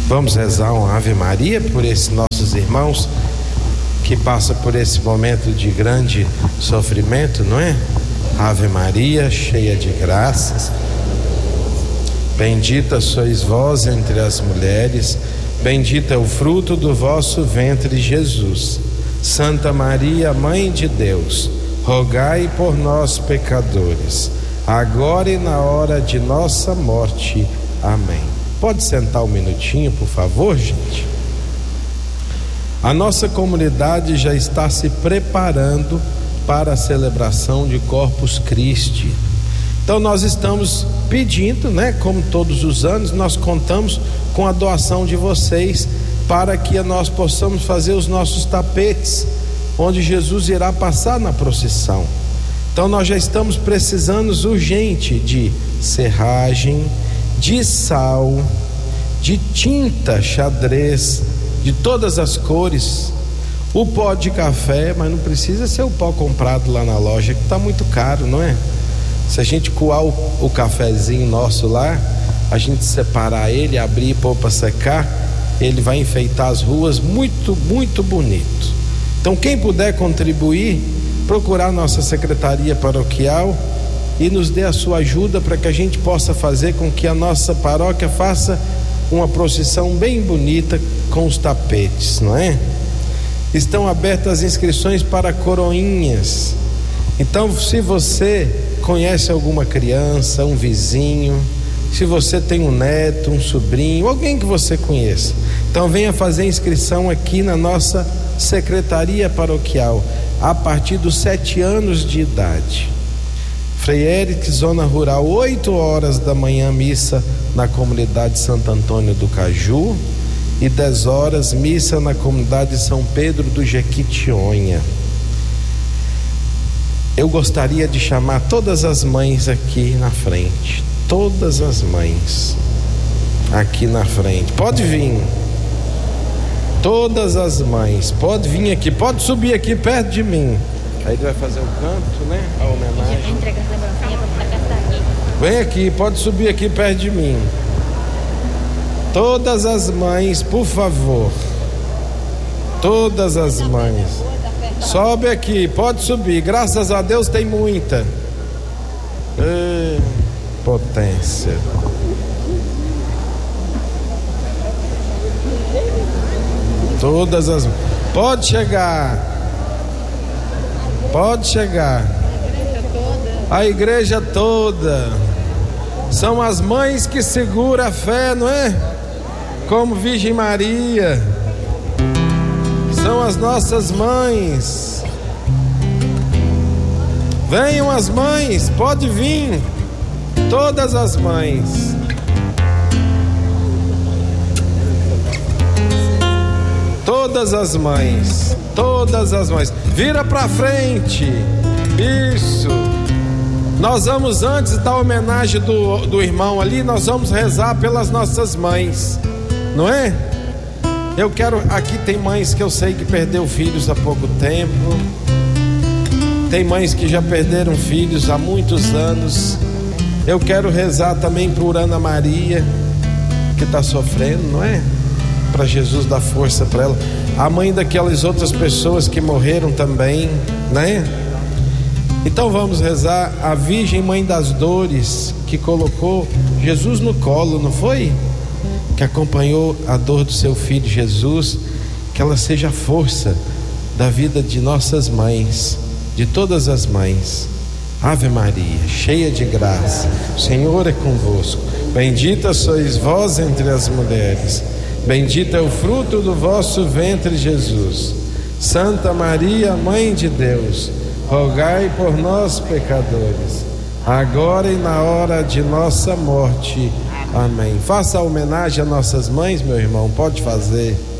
Vamos rezar uma Ave Maria por esses nossos irmãos que passam por esse momento de grande sofrimento, não é? Ave Maria, cheia de graças, bendita sois vós entre as mulheres, bendito é o fruto do vosso ventre, Jesus. Santa Maria, Mãe de Deus, rogai por nós, pecadores, agora e na hora de nossa morte. Amém. Pode sentar um minutinho, por favor, gente? A nossa comunidade já está se preparando para a celebração de Corpus Christi. Então nós estamos pedindo, né, como todos os anos, nós contamos com a doação de vocês para que nós possamos fazer os nossos tapetes, onde Jesus irá passar na procissão. Então nós já estamos precisando urgente de serragem, de sal, de tinta xadrez, de todas as cores, o pó de café, mas não precisa ser o pó comprado lá na loja, que está muito caro, não é? Se a gente coar o cafezinho nosso lá, a gente separar ele, abrir e pôr para secar, ele vai enfeitar as ruas muito, muito bonito. Então quem puder contribuir, procurar nossa secretaria paroquial e nos dê a sua ajuda para que a gente possa fazer com que a nossa paróquia faça uma procissão bem bonita com os tapetes, não é? Estão abertas as inscrições para coroinhas. Então, se você conhece alguma criança, um vizinho, se você tem um neto, um sobrinho, alguém que você conheça, então venha fazer inscrição aqui na nossa secretaria paroquial a partir dos 7 anos de idade. Frei Eric, zona rural, 8 horas da manhã, missa na comunidade Santo Antônio do Caju, e 10 horas, missa na comunidade São Pedro do Jequitinhonha. Eu gostaria de chamar todas as mães aqui na frente, todas as mães aqui na frente, pode vir, todas as mães, pode vir aqui, pode subir aqui perto de mim. Aí ele vai fazer o canto, né? A homenagem. Vem aqui, pode subir aqui perto de mim. Todas as mães, por favor. Todas as mães. Sobe aqui, pode subir. Graças a Deus tem muita. Potência. Todas as. Pode chegar. Pode chegar. A igreja toda. São as mães que seguram a fé, não é? Como Virgem Maria. São as nossas mães. Venham as mães, pode vir. Todas as mães. Todas as mães. Todas as mães. Vira pra frente. Isso. Nós vamos, antes da homenagem do irmão ali, nós vamos rezar pelas nossas mães, não é? Eu quero, aqui tem mães que eu sei que perdeu filhos há pouco tempo, tem mães que já perderam filhos há muitos anos. Eu quero rezar também por Ana Maria, que está sofrendo, não é? Para Jesus dar força para ela, a mãe daquelas outras pessoas que morreram também, né? Então vamos rezar a Virgem Mãe das Dores, que colocou Jesus no colo, não foi? Que acompanhou a dor do seu filho Jesus, que ela seja a força da vida de nossas mães, de todas as mães. Ave Maria, cheia de graça, o Senhor é convosco, bendita sois vós entre as mulheres, bendito é o fruto do vosso ventre, Jesus. Santa Maria, Mãe de Deus, rogai por nós, pecadores, agora e na hora de nossa morte. Amém. Faça a homenagem a nossas mães, meu irmão, pode fazer.